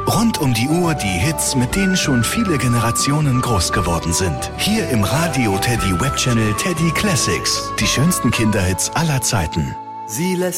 Rund um die Uhr die Hits, mit denen schon viele Generationen groß geworden sind. Hier im Radio Teddy Webchannel Teddy Classics. Die schönsten Kinderhits aller Zeiten. Sie lässt